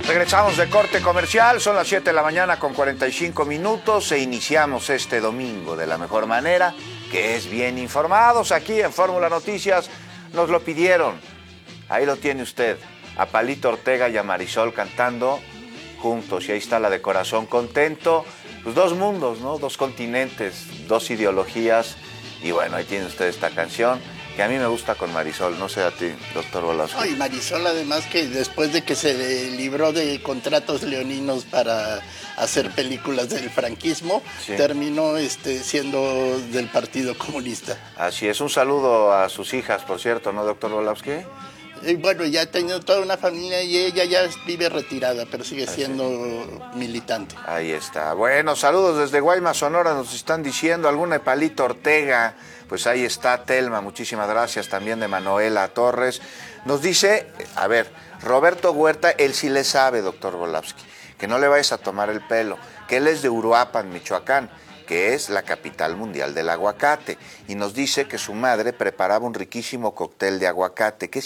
Regresamos de corte comercial, son las 7 de la mañana con 45 minutos e iniciamos este domingo de la mejor manera, que es bien informados. Aquí en Fórmula Noticias nos lo pidieron. Ahí lo tiene usted, a Palito Ortega y a Marisol cantando juntos. Y ahí está la de Corazón Contento. Pues dos mundos, ¿no? Dos continentes, dos ideologías. Y bueno, ahí tiene usted esta canción, que a mí me gusta con Marisol, no sé a ti, doctor Velasco. No, y Marisol además que después de que se libró de contratos leoninos para hacer películas del franquismo, sí, terminó siendo del Partido Comunista. Así es, un saludo a sus hijas, por cierto, ¿no, doctor Velasco? Bueno, ya ha tenido toda una familia y ella ya vive retirada, pero sigue siendo militante. Ahí está. Bueno, saludos desde Guaymas, Sonora, nos están diciendo alguna de Palito Ortega. Pues ahí está Telma, muchísimas gracias, también de Manuela Torres. Nos dice, a ver, Roberto Huerta, él sí le sabe, doctor Volavsky, que no le vayas a tomar el pelo, que él es de Uruapan, Michoacán, que es la capital mundial del aguacate, y nos dice que su madre preparaba un riquísimo cóctel de aguacate, que